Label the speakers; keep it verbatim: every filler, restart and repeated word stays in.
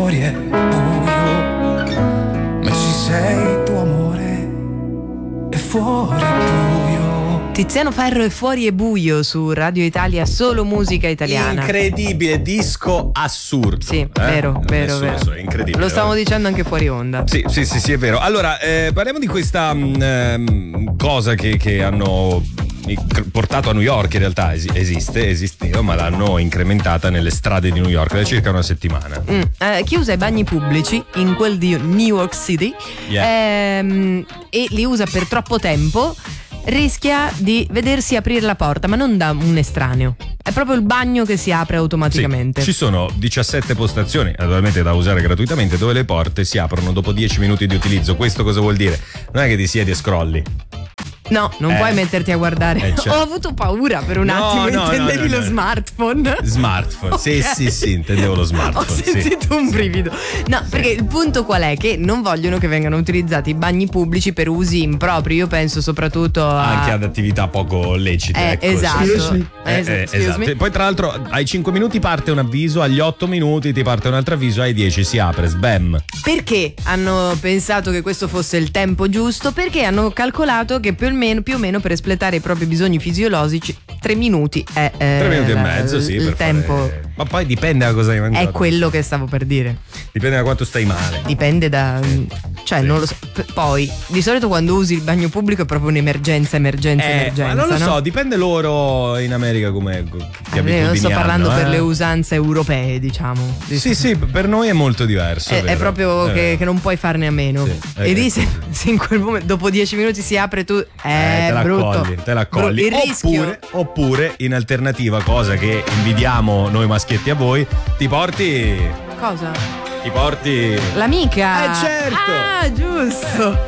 Speaker 1: fuori è buio, ma ci sei tu amore, e fuori è buio.
Speaker 2: Tiziano Ferro e Fuori è buio su Radio Italia, solo musica italiana.
Speaker 3: Incredibile, disco assurdo.
Speaker 2: Sì,
Speaker 3: eh?
Speaker 2: vero, vero,
Speaker 3: Adesso
Speaker 2: vero.
Speaker 3: lo so, è incredibile.
Speaker 2: Lo stavamo dicendo anche fuori onda.
Speaker 3: Sì, sì, sì, sì, è vero. Allora, eh, parliamo di questa mh, cosa che, che hanno portato a New York. In realtà es- esiste, esisteva, ma l'hanno incrementata nelle strade di New York da circa una settimana.
Speaker 2: Mm, eh, chi usa i bagni pubblici in quel di New York City
Speaker 3: Yeah.
Speaker 2: ehm, e li usa per troppo tempo rischia di vedersi aprire la porta, ma non da un estraneo. È proprio il bagno che si apre automaticamente.
Speaker 3: Sì, ci sono diciassette postazioni, naturalmente da usare gratuitamente, dove le porte si aprono dopo dieci minuti di utilizzo. Questo cosa vuol dire? Non è che ti siedi e scrolli.
Speaker 2: No, non
Speaker 3: Eh.
Speaker 2: puoi metterti a guardare.
Speaker 3: Eh, certo.
Speaker 2: Ho avuto paura per un
Speaker 3: No,
Speaker 2: attimo,
Speaker 3: no,
Speaker 2: intendevi
Speaker 3: no, no,
Speaker 2: lo
Speaker 3: no.
Speaker 2: smartphone.
Speaker 3: Smartphone, sì,
Speaker 2: Ok.
Speaker 3: sì, sì, intendevo lo
Speaker 2: Ho
Speaker 3: smartphone. sì.
Speaker 2: sentito un brivido. No, perché il punto qual è? Che non vogliono che vengano utilizzati i bagni pubblici per usi impropri. Io penso soprattutto a...
Speaker 3: Anche ad attività poco lecite.
Speaker 2: Eh,
Speaker 3: ecco,
Speaker 2: esatto.
Speaker 3: sì.
Speaker 1: Excuse me.
Speaker 2: Eh,
Speaker 3: Eh,
Speaker 2: es-
Speaker 3: eh,
Speaker 2: excuse
Speaker 3: esatto.
Speaker 2: me.
Speaker 3: Poi tra l'altro ai cinque minuti parte un avviso, agli otto minuti ti parte un altro avviso, ai dieci si apre, sbam.
Speaker 2: Perché hanno pensato che questo fosse il tempo giusto? Perché hanno calcolato che più o meno, più o meno per espletare i propri bisogni fisiologici tre minuti è eh,
Speaker 3: Tre minuti
Speaker 2: la-
Speaker 3: e mezzo, sì.
Speaker 2: il
Speaker 3: per
Speaker 2: tempo
Speaker 3: fare- Ma poi dipende da cosa hai mangiato.
Speaker 2: è quello che stavo per dire.
Speaker 3: Dipende da quanto stai male.
Speaker 2: Dipende da... cioè
Speaker 3: Sì.
Speaker 2: non lo so. P- Poi di solito quando usi il bagno pubblico è proprio un'emergenza, emergenza,
Speaker 3: Eh,
Speaker 2: emergenza.
Speaker 3: ma non lo
Speaker 2: no?
Speaker 3: so, dipende loro in America come che
Speaker 2: Eh,
Speaker 3: abitudini
Speaker 2: io sto parlando
Speaker 3: hanno,
Speaker 2: per
Speaker 3: eh.
Speaker 2: le usanze europee, diciamo.
Speaker 3: Sì, sì, per noi è molto diverso.
Speaker 2: È, è
Speaker 3: vero.
Speaker 2: proprio
Speaker 3: È
Speaker 2: che,
Speaker 3: vero.
Speaker 2: che non puoi farne a meno.
Speaker 3: Sì,
Speaker 2: e
Speaker 3: eh,
Speaker 2: lì
Speaker 3: sì,
Speaker 2: se,
Speaker 3: sì.
Speaker 2: se in quel momento dopo dieci minuti si apre tu. Eh,
Speaker 3: Eh, te la
Speaker 2: brutto.
Speaker 3: accogli, te la accogli.
Speaker 2: Bru- il rischio.
Speaker 3: Oppure, oppure, in alternativa, cosa che invidiamo noi maschietti a voi, ti porti.
Speaker 2: Cosa?
Speaker 3: Ti porti.
Speaker 2: L'amica.
Speaker 3: Eh, certo.
Speaker 2: Ah, giusto.